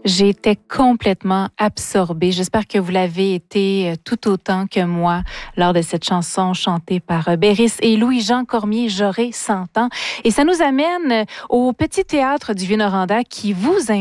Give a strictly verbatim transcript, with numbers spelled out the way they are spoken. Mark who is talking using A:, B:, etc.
A: J'étais complètement absorbée. J'espère que vous l'avez été tout autant que moi lors de cette chanson chantée par Béris et Louis-Jean Cormier, J'aurai cent ans. Et ça nous amène au Petit Théâtre du Vieux-Noranda qui vous invite